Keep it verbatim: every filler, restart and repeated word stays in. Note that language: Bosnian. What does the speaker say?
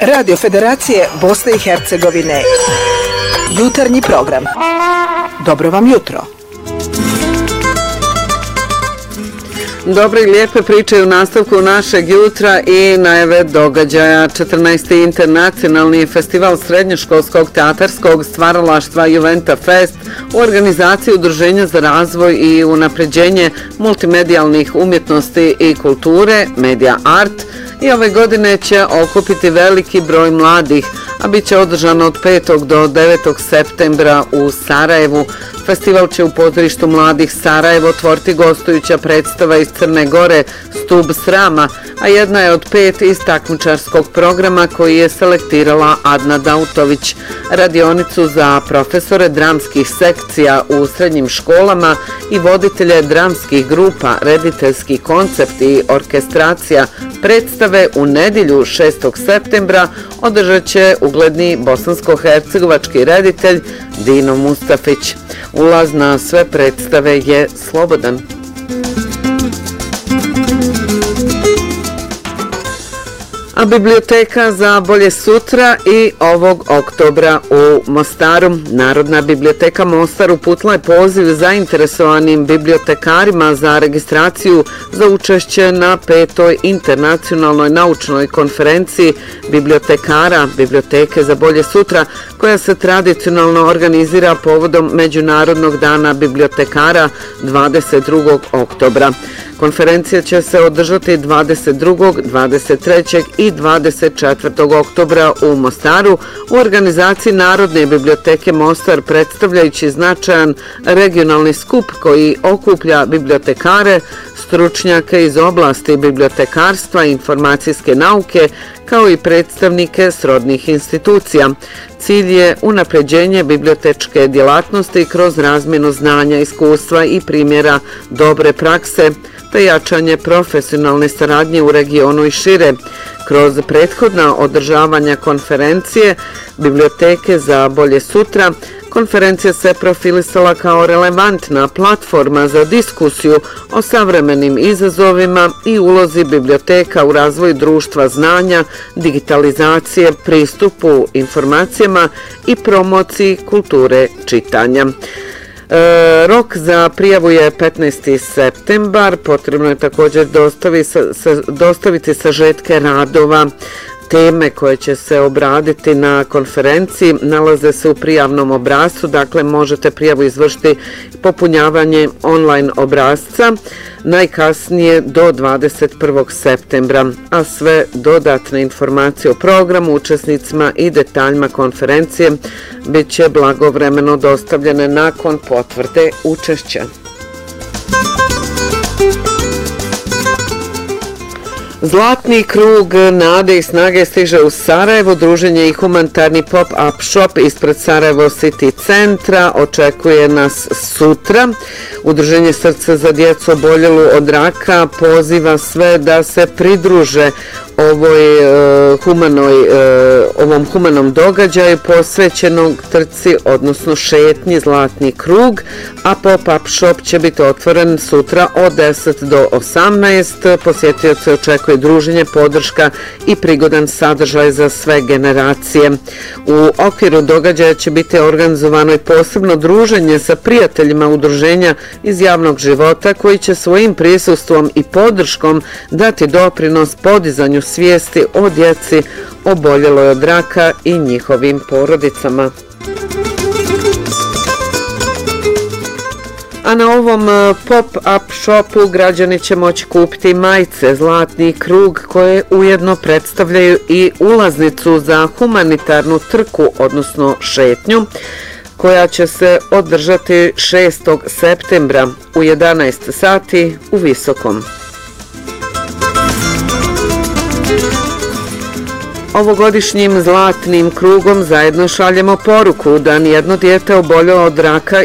Radio Federacije Bosne i Hercegovine. Jutarnji program. Dobro vam jutro. Dobre i lijepe priče u nastavku našeg jutra i najave događaja. četrnaesti internacionalni festival srednjoškolskog teatarskog stvaralaštva Juventa Fest u organizaciji Udruženja za razvoj i unapređenje multimedijalnih umjetnosti i kulture Media Art i ove godine će okupiti veliki broj mladih, a bit će održano od petog do devetog septembra u Sarajevu. Festival će u pozorištu mladih Sarajevo otvoriti gostujuća predstava iz Crne Gore Stub srama, a jedna je od pet iz takmičarskog programa koji je selektirala Adna Dautović. Radionicu za profesore dramskih sekcija u srednjim školama i voditelje dramskih grupa, rediteljski koncept i orkestracija predstave u nedjelju šestog septembra održat će ugledni bosansko-hercegovački reditelj Dino Mustafić. Ulaz na sve predstave je slobodan. A biblioteka za bolje sutra i ovog oktobra u Mostaru. Narodna biblioteka Mostar uputila je poziv zainteresovanim bibliotekarima za registraciju za učešće na petoj internacionalnoj naučnoj konferenciji bibliotekara Biblioteke za bolje sutra, koja se tradicionalno organizira povodom Međunarodnog dana bibliotekara dvadeset drugog oktobra. Konferencija će se održati dvadeset drugog, dvadeset trećeg i dvadeset četvrtog oktobra u Mostaru u organizaciji Narodne biblioteke Mostar, predstavljajući značajan regionalni skup koji okuplja bibliotekare, stručnjake iz oblasti bibliotekarstva i informacijske nauke, kao i predstavnike srodnih institucija. Cilj je unapređenje bibliotečke djelatnosti kroz razmjenu znanja, iskustva i primjera dobre prakse, te jačanje profesionalne saradnje u regionu i šire. Kroz prethodna održavanja konferencije Biblioteke za bolje sutra, konferencija se profilisala kao relevantna platforma za diskusiju o savremenim izazovima i ulozi biblioteka u razvoju društva znanja, digitalizacije, pristupu informacijama i promociji kulture čitanja. E, rok za prijavu je petnaesti septembar, potrebno je također dostavi, sa, sa, dostaviti sažetke radova. Teme koje će se obraditi na konferenciji nalaze se u prijavnom obrascu, dakle možete prijavu izvršiti popunjavanje online obrasca najkasnije do dvadeset prvog septembra, a sve dodatne informacije o programu, učesnicima i detaljima konferencije bit će blagovremeno dostavljene nakon potvrde učešća. Zlatni krug nade i snage stiže u Sarajevo. Druženje i humanitarni pop-up shop ispred Sarajevo City centra očekuje nas sutra. Udruženje Srce za djecu oboljelu od raka poziva sve da se pridruže ovoj uh, humanoj, uh, ovom humanom događaju posvećenog trci, odnosno šetnji Zlatni krug, a pop-up shop će biti otvoren sutra od deset do osamnaest. Posjetioce očekuje druženje, podrška i prigodan sadržaj za sve generacije. U okviru događaja će biti organizovano i posebno druženje sa prijateljima udruženja iz javnog života koji će svojim prisustvom i podrškom dati doprinos podizanju svijesti o djeci oboljeloj od raka i njihovim porodicama. A na ovom pop-up shopu građani će moći kupiti majice Zlatni krug koje ujedno predstavljaju i ulaznicu za humanitarnu trku, odnosno šetnju, koja će se održati šestog septembra u jedanaest sati u Visokom. Ovogodišnjim Zlatnim krugom zajedno šaljemo poruku da nijedno dijete oboljelo od raka